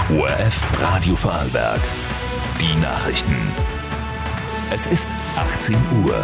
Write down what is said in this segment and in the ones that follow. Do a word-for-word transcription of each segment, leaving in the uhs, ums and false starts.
O R F Radio Vorarlberg. Die Nachrichten. Es ist achtzehn Uhr.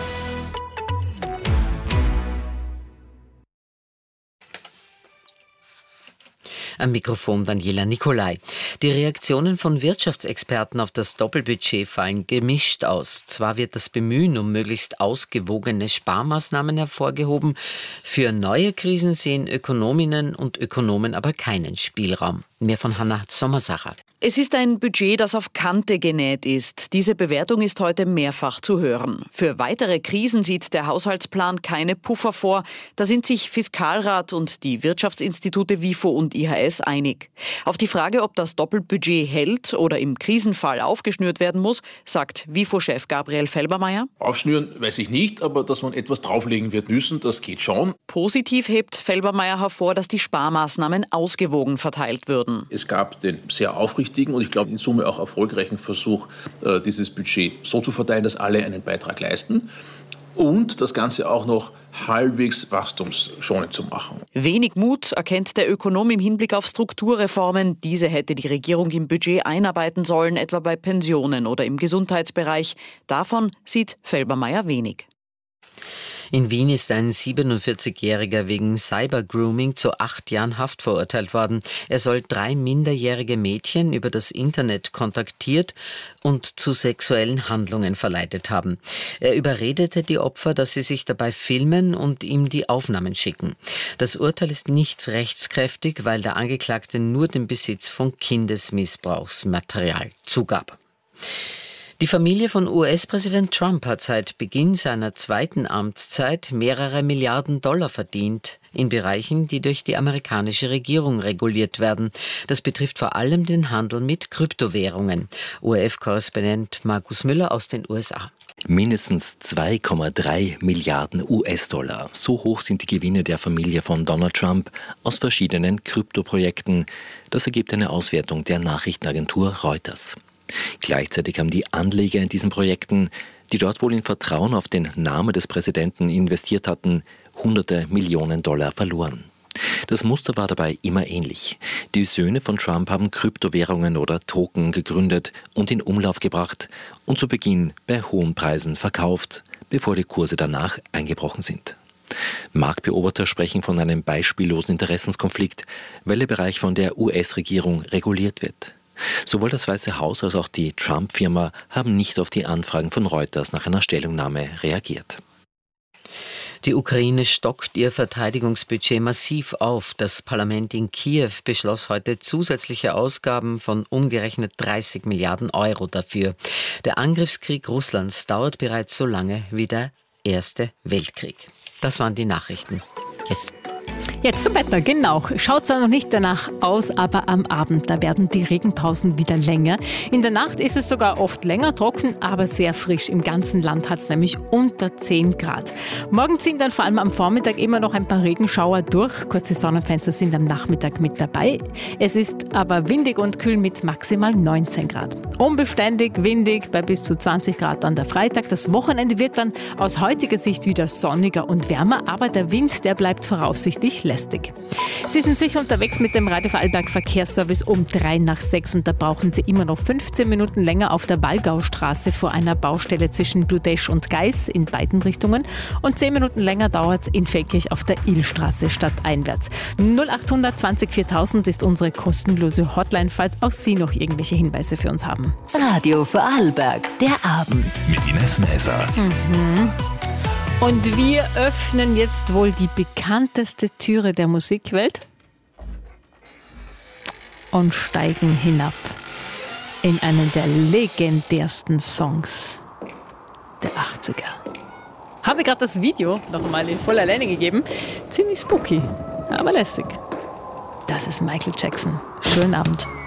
Am Mikrofon Daniela Nicolai. Die Reaktionen von Wirtschaftsexperten auf das Doppelbudget fallen gemischt aus. Zwar wird das Bemühen um möglichst ausgewogene Sparmaßnahmen hervorgehoben, für neue Krisen sehen Ökonominnen und Ökonomen aber keinen Spielraum. Mehr von Hanna Sommersacher. Es ist ein Budget, das auf Kante genäht ist. Diese Bewertung ist heute mehrfach zu hören. Für weitere Krisen sieht der Haushaltsplan keine Puffer vor. Da sind sich Fiskalrat und die Wirtschaftsinstitute WIFO und I H S einig. Auf die Frage, ob das Doppelbudget hält oder im Krisenfall aufgeschnürt werden muss, sagt WIFO-Chef Gabriel Felbermayr. Aufschnüren weiß ich nicht, aber dass man etwas drauflegen wird müssen, das geht schon. Positiv hebt Felbermayr hervor, dass die Sparmaßnahmen ausgewogen verteilt würden. Es gab den sehr aufrichtigen und ich glaube in Summe auch erfolgreichen Versuch, dieses Budget so zu verteilen, dass alle einen Beitrag leisten und das Ganze auch noch halbwegs wachstumsschonend zu machen. Wenig Mut erkennt der Ökonom im Hinblick auf Strukturreformen. Diese hätte die Regierung im Budget einarbeiten sollen, etwa bei Pensionen oder im Gesundheitsbereich. Davon sieht Felbermayr wenig. In Wien ist ein siebenundvierzigjähriger wegen Cybergrooming zu acht Jahren Haft verurteilt worden. Er soll drei minderjährige Mädchen über das Internet kontaktiert und zu sexuellen Handlungen verleitet haben. Er überredete die Opfer, dass sie sich dabei filmen und ihm die Aufnahmen schicken. Das Urteil ist nicht rechtskräftig, weil der Angeklagte nur den Besitz von Kindesmissbrauchsmaterial zugab. Die Familie von U S-Präsident Trump hat seit Beginn seiner zweiten Amtszeit mehrere Milliarden Dollar verdient in Bereichen, die durch die amerikanische Regierung reguliert werden. Das betrifft vor allem den Handel mit Kryptowährungen. O R F-Korrespondent Markus Müller aus den U S A. Mindestens zwei Komma drei Milliarden U S-Dollar. So hoch sind die Gewinne der Familie von Donald Trump aus verschiedenen Kryptoprojekten. Das ergibt eine Auswertung der Nachrichtenagentur Reuters. Gleichzeitig haben die Anleger in diesen Projekten, die dort wohl in Vertrauen auf den Namen des Präsidenten investiert hatten, hunderte Millionen Dollar verloren. Das Muster war dabei immer ähnlich. Die Söhne von Trump haben Kryptowährungen oder Token gegründet und in Umlauf gebracht und zu Beginn bei hohen Preisen verkauft, bevor die Kurse danach eingebrochen sind. Marktbeobachter sprechen von einem beispiellosen Interessenskonflikt, weil der Bereich von der U S-Regierung reguliert wird. Sowohl das Weiße Haus als auch die Trump-Firma haben nicht auf die Anfragen von Reuters nach einer Stellungnahme reagiert. Die Ukraine stockt ihr Verteidigungsbudget massiv auf. Das Parlament in Kiew beschloss heute zusätzliche Ausgaben von umgerechnet dreißig Milliarden Euro dafür. Der Angriffskrieg Russlands dauert bereits so lange wie der Erste Weltkrieg. Das waren die Nachrichten. Jetzt Jetzt zum Wetter, genau. Schaut zwar noch nicht danach aus, aber am Abend, da werden die Regenpausen wieder länger. In der Nacht ist es sogar oft länger trocken, aber sehr frisch. Im ganzen Land hat es nämlich unter zehn Grad. Morgen ziehen dann vor allem am Vormittag immer noch ein paar Regenschauer durch. Kurze Sonnenfenster sind am Nachmittag mit dabei. Es ist aber windig und kühl mit maximal neunzehn Grad. Unbeständig, windig bei bis zu zwanzig Grad an der Freitag. Das Wochenende wird dann aus heutiger Sicht wieder sonniger und wärmer, aber der Wind, der bleibt voraussichtlich lästig. Sie sind sicher unterwegs mit dem Radio Vorarlberg Verkehrsservice um drei nach sechs und da brauchen Sie immer noch fünfzehn Minuten länger auf der Wallgaustraße vor einer Baustelle zwischen Bludesch und Geis in beiden Richtungen und zehn Minuten länger dauert es in Feldkirch auf der Illstraße stadteinwärts. null acht zwanzig viertausend ist unsere kostenlose Hotline, falls auch Sie noch irgendwelche Hinweise für uns haben. Radio Vorarlberg, der Abend. Mit Ines Mäser. Mhm. Und wir öffnen jetzt wohl die bekannteste Türe der Musikwelt und steigen hinab in einen der legendärsten Songs der achtziger. Habe gerade das Video noch mal in voller Länge gegeben. Ziemlich spooky, aber lässig. Das ist Michael Jackson. Schönen Abend.